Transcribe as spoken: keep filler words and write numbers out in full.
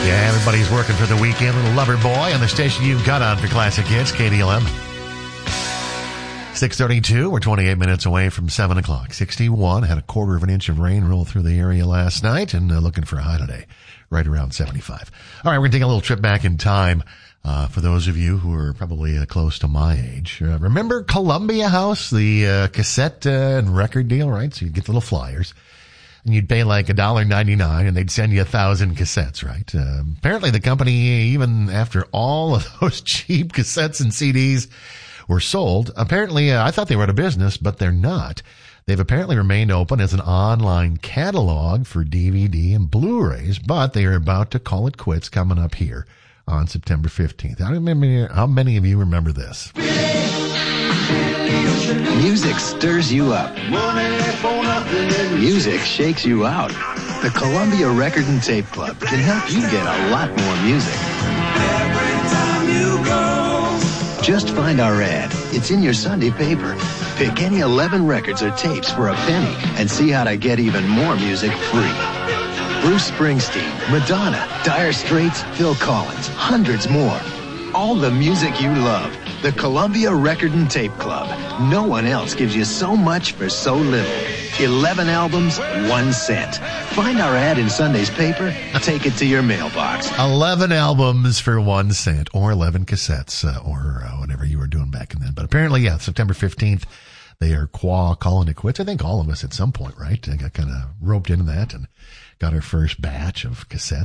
Yeah, everybody's working for the weekend. Little Lover Boy on the station you've got on for Classic Hits, K D L M. six thirty-two, we're twenty-eight minutes away from seven o'clock. sixty-one, had a quarter of an inch of rain roll through the area last night, and uh, looking for a high today, right around seventy-five. All right, we're going to take a little trip back in time. Uh, for those of you who are probably uh, close to my age, uh, remember Columbia House, the uh, cassette uh, and record deal, right? So you'd get little flyers, and you'd pay like a dollar ninety-nine, and they'd send you a thousand cassettes, right? Uh, apparently the company, even after all of those cheap cassettes and C Ds were sold, apparently, uh, I thought they were out of business, but they're not. They've apparently remained open as an online catalog for D V D and Blu-rays, but they are about to call it quits coming up here on September fifteenth. I remember, how many of you remember this? Music stirs you up. Music shakes you out. The Columbia Record and Tape Club can help you get a lot more music. Every time you go. Just find our ad. It's in your Sunday paper. Pick any eleven records or tapes for a penny and see how to get even more music free. Bruce Springsteen, Madonna, Dire Straits, Phil Collins, hundreds more. All the music you love. The Columbia Record and Tape Club. No one else gives you so much for so little. eleven albums, one cent. Find our ad in Sunday's paper. Take it to your mailbox. eleven albums for one cent, or eleven cassettes, uh, or uh, whatever you were doing back then. But apparently, yeah, September fifteenth, they are qua calling it quits. I think all of us at some point, right? I got kind of roped into that and got our first batch of cassettes.